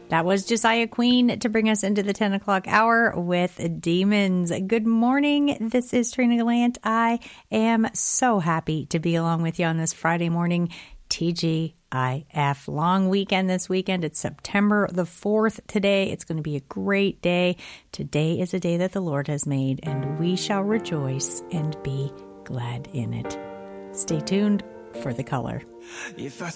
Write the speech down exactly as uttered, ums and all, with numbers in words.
That was Josiah Queen to bring us into the ten o'clock hour with Demons. Good morning. This is Trina Gallant. I am so happy to be along with you on this Friday morning. T G I F. Long weekend this weekend. It's September the fourth today. It's going to be a great day. Today is a day that the Lord has made, and we shall rejoice and be glad in it. Stay tuned for the color. If I